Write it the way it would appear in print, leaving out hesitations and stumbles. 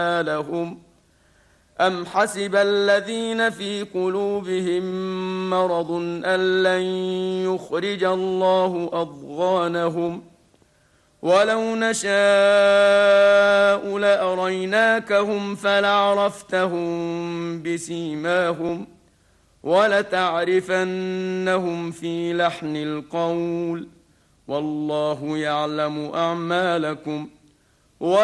لهم أم حسب الذين في قلوبهم مرض أن لن يخرج الله أضغانهم ولو نشاء لأريناكهم فلعرفتهم بسيماهم ولتعرفنهم في لحن القول والله يعلم أعمالكم